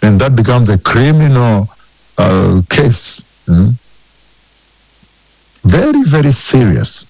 and that becomes a criminal case. Very, very serious.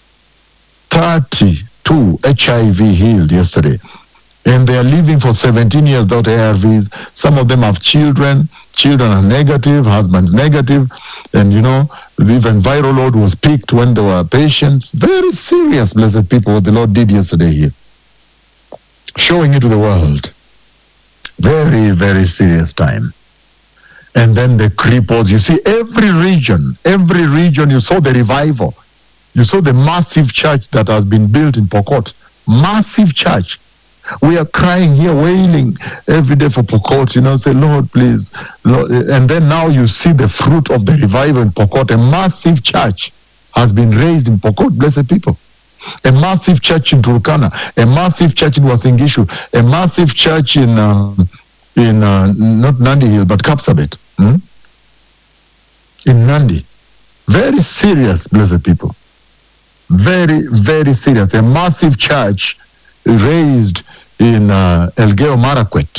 32 HIV healed yesterday. And they are living for 17 years without ARVs. Some of them have children. Children are negative, husbands negative. And even viral load was peaked when there were patients. Very serious, blessed people, what the Lord did yesterday here. Showing it to the world. Very, very serious time. And then the cripples. You see, every region, you saw the revival. You saw the massive church that has been built in Pokot. Massive church. We are crying here, wailing every day for Pokot, say, Lord, please. Lord. And then now you see the fruit of the revival in Pokot. A massive church has been raised in Pokot, blessed people. A massive church in Turkana, a massive church in Uasin Gishu, a massive church in not Nandi Hill, but Kapsabet. In Nandi. Very serious, blessed people. Very, very serious. A massive church raised in Elgeyo Marakwet.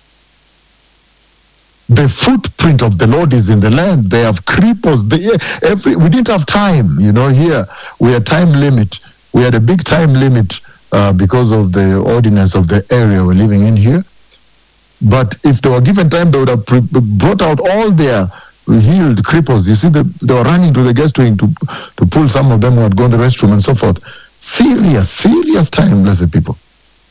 The footprint of the Lord is in the land. They have cripples. We didn't have time, here. We had time limit. We had a big time limit because of the ordinance of the area we're living in here. But if they were given time, they would have brought out all their healed cripples. You see, they were running to the guest wing to pull some of them who had gone to the restroom and so forth. Serious time, blessed people.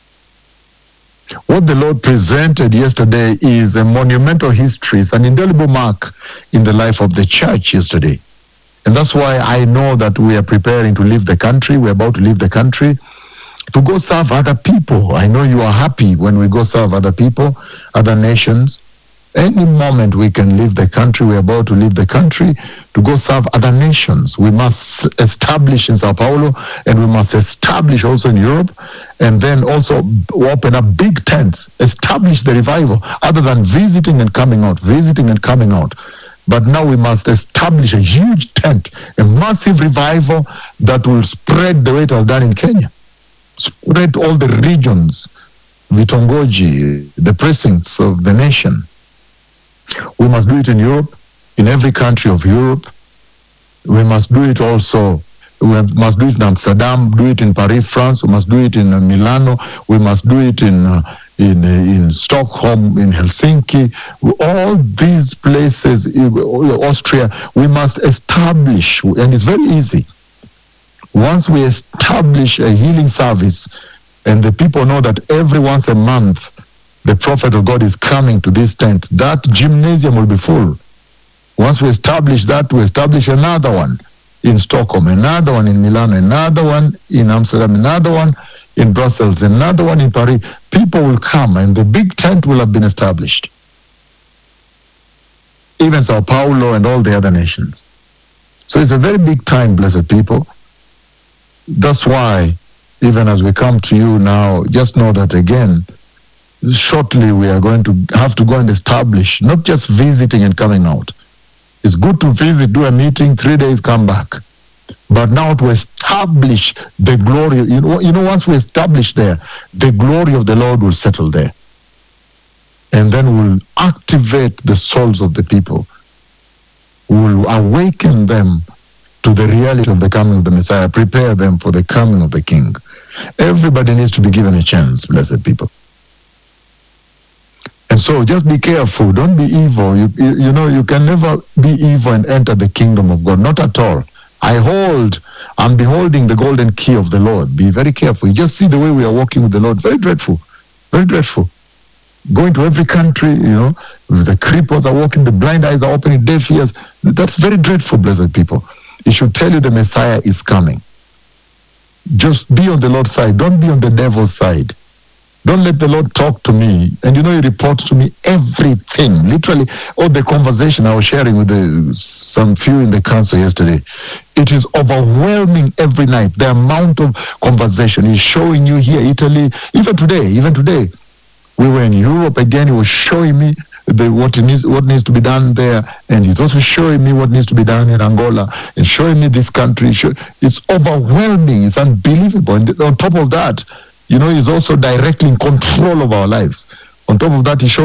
What the Lord presented yesterday is a monumental history. It's an indelible mark in the life of the church yesterday. And that's why I know that we are preparing to leave the country. We're about to leave the country to go serve other people. I know you are happy when we go serve other people, other nations. Any moment we can leave the country, we're about to leave the country to go serve other nations. We must establish in Sao Paulo, and we must establish also in Europe, and then also open up big tents, establish the revival, other than visiting and coming out. But now we must establish a huge tent, a massive revival that will spread the way it has done in Kenya. Spread all the regions, Vitongoji, the precincts of the nation. We must do it in Europe, in every country of Europe. We must do it also. We must do it in Amsterdam, do it in Paris, France. We must do it in Milano. We must do it in Stockholm, in Helsinki. All these places, Austria, we must establish, and it's very easy. Once we establish a healing service, and the people know that every once a month, the prophet of God is coming to this tent, that gymnasium will be full. Once we establish that, we establish another one in Stockholm, another one in Milan, another one in Amsterdam, another one in Brussels, another one in Paris. People will come and the big tent will have been established. Even Sao Paulo and all the other nations. So it's a very big time, blessed people. That's why, even as we come to you now, just know that again, shortly we are going to have to go and establish, not just visiting and coming out. It's good to visit, do a meeting, 3 days, come back. But now to establish the glory, once we establish there, the glory of the Lord will settle there. And then we'll activate the souls of the people. We'll awaken them to the reality of the coming of the Messiah, prepare them for the coming of the King. Everybody needs to be given a chance, blessed people. And so just be careful. Don't be evil. You can never be evil and enter the kingdom of God. Not at all. I'm beholding the golden key of the Lord. Be very careful. You just see the way we are walking with the Lord. Very dreadful. Very dreadful. Going to every country, the cripples are walking, the blind eyes are opening, deaf ears. That's very dreadful, blessed people. It should tell you the Messiah is coming. Just be on the Lord's side. Don't be on the devil's side. Don't let the Lord talk to me. And he reports to me everything. Literally, the conversation I was sharing with some few in the council yesterday. It is overwhelming every night. The amount of conversation. He's showing you here, Italy, even today. We were in Europe again. He was showing me what needs to be done there. And he's also showing me what needs to be done in Angola. And showing me this country. It's overwhelming. It's unbelievable. And on top of that, he's also directly in control of our lives. On top of that, he shows